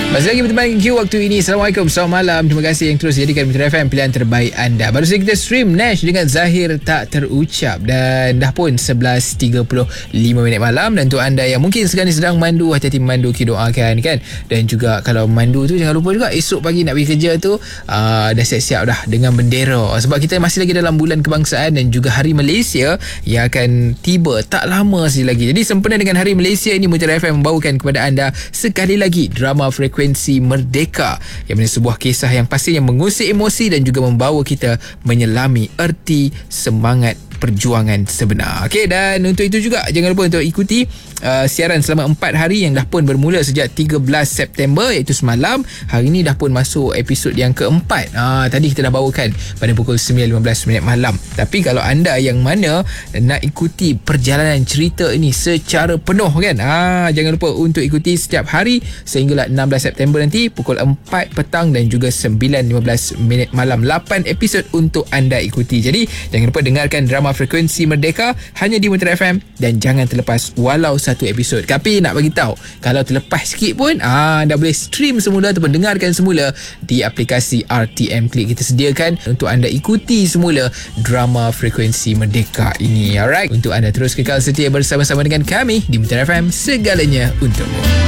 Masih lagi berteman Q waktu ini. Assalamualaikum, selamat malam. Terima kasih yang terus jadikan Mitra FM pilihan terbaik anda. Baru saja kita stream Nash dengan Zahir Tak Terucap. Dan dah pun 11.35 malam. Dan untuk anda yang mungkin sekarang ni sedang mandu, hati-hati memandu, kita doakan kan. Dan juga kalau mandu tu jangan lupa juga esok pagi nak pergi kerja tu dah siap-siap dah dengan bendera. Sebab kita masih lagi dalam bulan kebangsaan dan juga Hari Malaysia yang akan tiba tak lama sekali lagi. Jadi sempena dengan Hari Malaysia ini, Mitra FM membawakan kepada anda sekali lagi drama Frekuensi Merdeka, yang mana sebuah kisah yang pastinya mengusik emosi dan juga membawa kita menyelami erti semangat perjuangan sebenar. Okey, dan untuk itu juga jangan lupa untuk ikuti siaran selama 4 hari yang dah pun bermula sejak 13 September, iaitu semalam. Hari ini dah pun masuk episod yang keempat. Tadi kita dah bawakan pada pukul 9.15 malam. Tapi kalau anda yang mana nak ikuti perjalanan cerita ini secara penuh kan, jangan lupa untuk ikuti setiap hari sehinggalah 16 September nanti pukul 4 petang dan juga 9.15 malam. 8 episod untuk anda ikuti. Jadi jangan lupa dengarkan drama Frekuensi Merdeka hanya di Mitra FM dan jangan terlepas walau satu episod. Tapi nak bagi tahu, kalau terlepas sikit pun anda boleh stream semula ataupun dengarkan semula di aplikasi RTM Click. Kita sediakan untuk anda ikuti semula drama Frekuensi Merdeka ini. Alright, untuk anda terus kekal setia bersama-sama dengan kami di Mitra FM, segalanya untukmu.